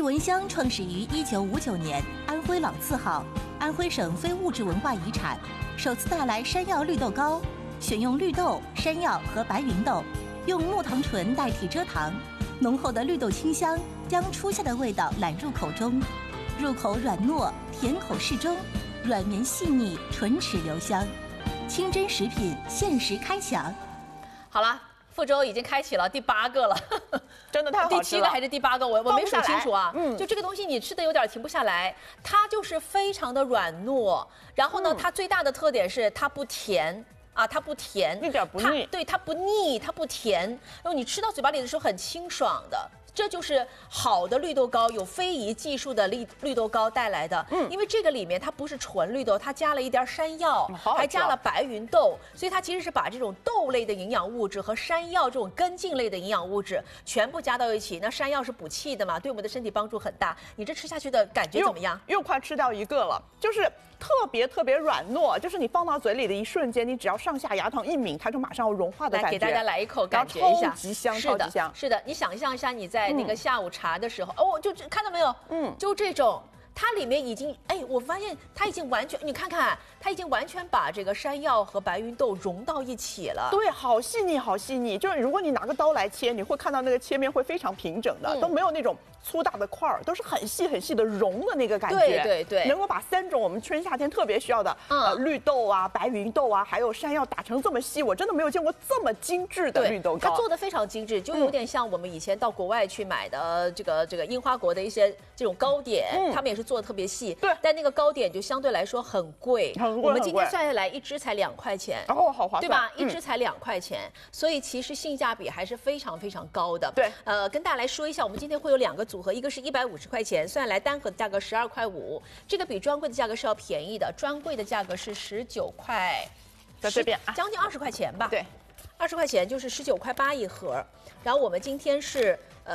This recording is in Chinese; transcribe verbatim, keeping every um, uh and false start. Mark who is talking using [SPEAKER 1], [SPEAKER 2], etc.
[SPEAKER 1] 闻香创始于一九五九年，安徽老字号，安徽省非物质文化遗产，首次带来山药绿豆糕，选用绿豆、山药和白芸豆，用木糖醇代替蔗糖，浓厚的绿豆清香将初夏的味道揽入口中，入口软糯，甜口适中，软绵细腻，唇齿留香。清真食品限时开抢。
[SPEAKER 2] 好了。 福州已经开启了第八个了，
[SPEAKER 3] 真的太好吃了。
[SPEAKER 2] 第七个还是第八个，我我没数清楚啊。
[SPEAKER 3] 嗯，
[SPEAKER 2] 就这个东西，你吃的有点停不下来，它就是非常的软糯。然后呢，嗯、它最大的特点是它不甜啊，它不甜，
[SPEAKER 3] 一点不腻。
[SPEAKER 2] 对，它不腻，它不甜。然后你吃到嘴巴里的时候很清爽的。 这就是好的绿豆糕，有非遗技术的绿绿豆糕带来的。嗯，因为这个里面它不是纯绿豆，它加了一点山药，
[SPEAKER 3] 嗯、
[SPEAKER 2] 还加了白芸豆，所以它其实是把这种豆类的营养物质和山药这种根茎类的营养物质全部加到一起。那山药是补气的嘛，对我们的身体帮助很大。你这吃下去的感觉怎么样？
[SPEAKER 3] 又, 又快吃掉一个了，就是特别特别软糯，就是你放到嘴里的一瞬间，你只要上下牙膛一抿，它就马上要融化的感觉。
[SPEAKER 2] 来给大家来一口，感觉一下，
[SPEAKER 3] 超级香，
[SPEAKER 2] 是的，
[SPEAKER 3] 超级香。
[SPEAKER 2] 是的，你想象一下你在。 在那个下午茶的时候，嗯、哦，就看到没有？嗯，就这种，它里面已经，哎，我发现它已经完全，你看看，它已经完全把这个山药和白芸豆融到一起了。
[SPEAKER 3] 对，好细腻，好细腻。就是如果你拿个刀来切，你会看到那个切面会非常平整的，嗯、都没有那种粗大的块儿，都是很细很细的融的那个感觉。
[SPEAKER 2] 对对对，
[SPEAKER 3] 能够把三种我们春夏天特别需要的，嗯、呃，绿豆啊、白芸豆啊，还有山药打成这么细，我真的没有见过这么精致的绿豆糕。
[SPEAKER 2] 它做的非常精致，就有点像我们以前到国外去买的这个这个樱花国的一些这种糕点，嗯、他们也是做的特别细。
[SPEAKER 3] 对，
[SPEAKER 2] 但那个糕点就相对来说很贵，
[SPEAKER 3] 很贵。
[SPEAKER 2] 我们今天算下来一只才两块钱，
[SPEAKER 3] 哦，好划算，
[SPEAKER 2] 对吧？
[SPEAKER 3] 嗯、
[SPEAKER 2] 一只才两块钱，所以其实性价比还是非常非常高的。
[SPEAKER 3] 对，
[SPEAKER 2] 呃，跟大家来说一下，我们今天会有两个组合，一个是一百五十块钱，算下来单盒的价格十二块五，这个比专柜的价格是要便宜的，专柜的价格是十九块，
[SPEAKER 3] 在这边
[SPEAKER 2] 将近二十块钱吧？
[SPEAKER 3] 对，
[SPEAKER 2] 二十块钱就是十九块八一盒，然后我们今天是。